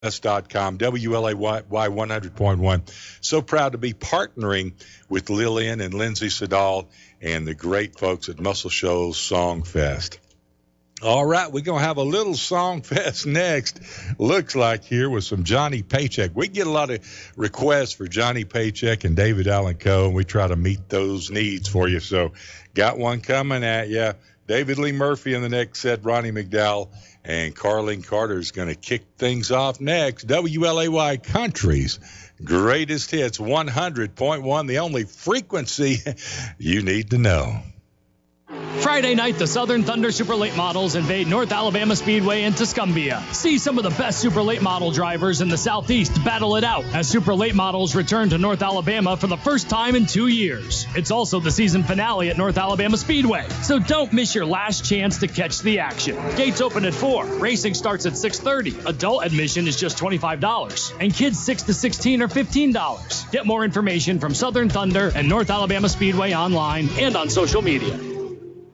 S.com, WLAY 100.1. So proud to be partnering with Lillian and Lindsay Siddall and the great folks at Muscle Shoals Song Fest. All right, we're going to have a little song fest next. Looks like here with some Johnny Paycheck. We get a lot of requests for Johnny Paycheck and David Allen Coe, and we try to meet those needs for you. So got one coming at you. David Lee Murphy in the next set, Ronnie McDowell, and Carlene Carter is going to kick things off next. WLAY Country's greatest hits, 100.1, the only frequency you need to know. Friday night, the Southern Thunder Super Late Models invade North Alabama Speedway in Tuscumbia. See some of the best Super Late Model drivers in the Southeast battle it out as Super Late Models return to North Alabama for the first time in 2 years. It's also the season finale at North Alabama Speedway, so don't miss your last chance to catch the action. Gates open at 4. Racing starts at 6:30. Adult admission is just $25, and kids 6 to 16 are $15. Get more information from Southern Thunder and North Alabama Speedway online and on social media.